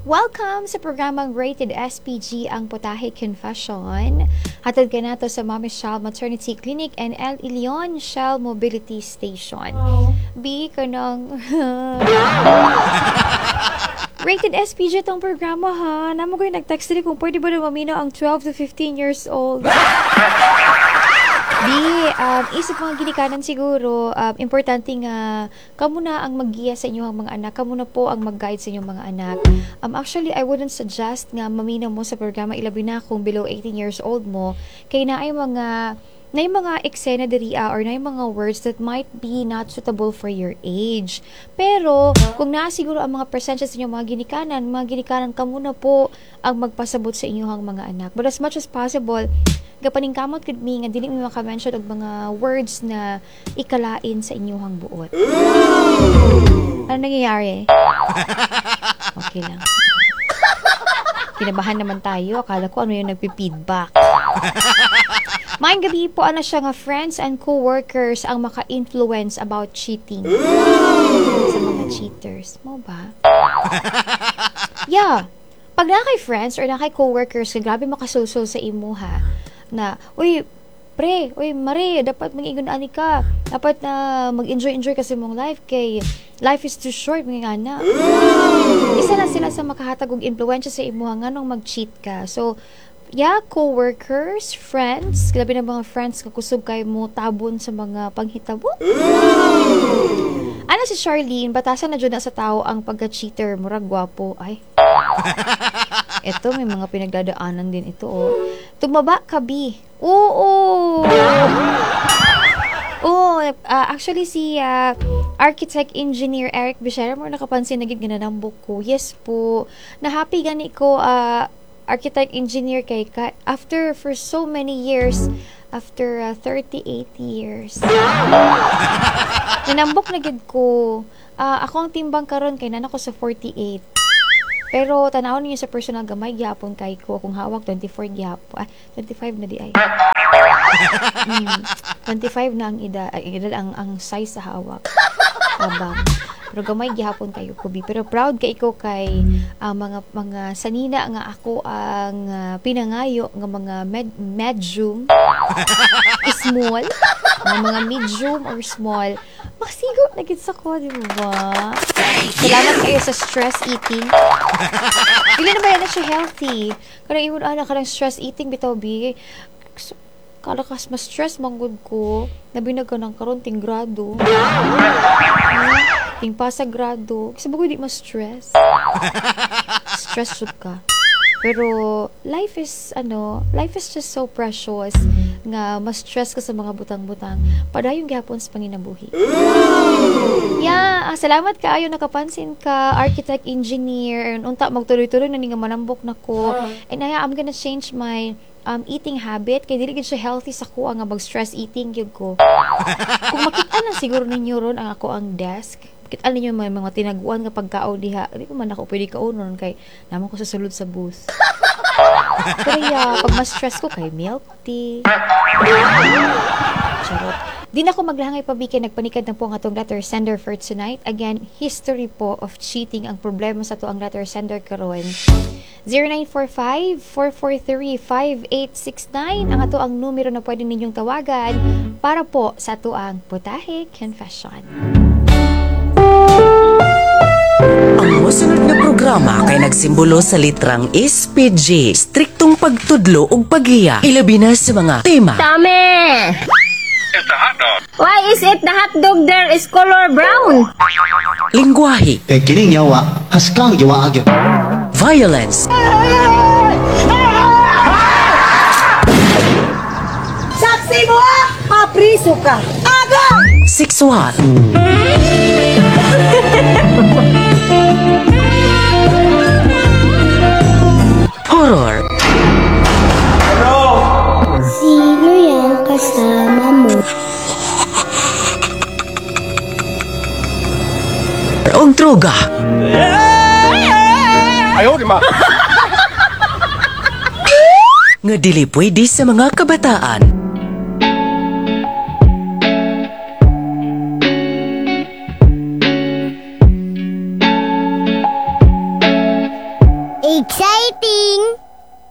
Welcome sa programang Rated SPG ang Putahe Confession. Hatid ka nato sa Mami Shell Maternity Clinic and El Ilion Shell Mobility Station. B ka ng... Rated SPG itong programa ha. Naman ko yung nag-text nila kung pwede ba na mamino ang 12 to 15 years old. Isip mga ginikanan siguro, importante nga, kamo na ang mag-giya sa inyong mga anak, kamo na po ang mag-guide sa inyong mga anak. Actually, I wouldn't suggest nga mamina mo sa programa, ilabi na kung below 18 years old mo, kaya na yung mga eksena diriya or na yung mga words that might be not suitable for your age. Pero, kung siguro ang mga presensya sa inyong mga ginikanan, kamo na po ang magpasabot sa inyong mga anak. But as much as possible, kapaningkamot could me nga dili mo maka-mention og mga words na ikalain sa inyong buot. Ano nangyayari? Okay lang. Kinabahan naman tayo. Akala ko ano yung nagpi-feedback. Maayong gabi po siya nga friends and co-workers ang maka-influence about cheating. Sa mga cheaters. Mo ba? Yeah. Pag kay friends or kay co-workers, grabe makasulsul sa imo ha. Na, uy, pre, uy, Mare, dapat mag-igunaan ka. Dapat na mag-enjoy ka sa mong life kay life is too short, mga anak. Isa na sila sa makahatag og influensya sa imo nga nung mag-cheat ka. So, yeah, co-workers, friends, grabe na mga friends kakusog kay mo tabon sa mga panghitabo. Ano si Charlene, batasan na dyan na sa tao ang pagka-cheater, murag gwapo. Ay. Ito, may mga pinagdadaanan din ito, oh. Tumaba ka, B. Oo! Actually, si architect engineer Eric Bichera, mo nakapansin na gid ginanambok ko. Yes po. Na-happy gani ko, architect engineer kay after for so many years, after 38 years. Nanambok na gid ko. Ako ang timbang karon kay nana ko sa 48. Pero tanawon niyo sa personal gamay gyapon kay ko kung hawak 24 gyapon. 25 na di ay. 25 na ang edad ang size sa hawak. Tabang. Pero gamay gyapon kayo kubi. Pero proud kay ko kay mga sanina nga ako ang pinangayo nga mga medium small, mga medium or small. Masigo na gid sa ko, di ba? Salamat kayo sa stress eating. Dili na ba yan siya healthy? Kanang imun kanang stress eating bitaw bi. Kalakas mas stress manggod ko. Nabinag ka ng karon ting grado. Ting pasagrado. Kasi bago di mas stress. Stress should ka. Pero life is just so precious nga mas stress ka sa mga butang-butang padayong gyapon sa panginabuhi. Yeah, salamat kaayo nakapansin ka, architect engineer. Unta magtuloy-tuloy na ni nga manambok nako. And I'm gonna change my eating habit kay dili gid siya healthy sa ko nga mag-stress eating gyud ko. Kung makita lang siguro ninyo ron ang ako ang desk. Kita ninyo may mga tinaguan nga pagkaon diha. Di ko man ako pwede kaunon kay naman ko sa sulod sa booth. Pero pag ma-stress ko kay milk tea. Charot. Di na ako maglahangay pabikin, nagpanikad na po ang atong letter sender for tonight. Again, history po of cheating ang problema sa to ang letter sender karon. 0945-443-5869 ang ato ang numero na pwede ninyong tawagan para po sa to ang Putahe Confession. Ang mosunod na programa kay nagsimbolo sa litrang SPG, striktong pagtudlo ug paghiya, ilabi na sa mga tema. Tame! Why is it the hot dog there is color brown? Lingwahe, kining yawa, haskang yawa agyo. violence, Saksi mo! Papriso ka! Aga! sexual, horror, Sino yung kasama mo? og droga. Nga dili pwede sa mga kabataan. Exciting!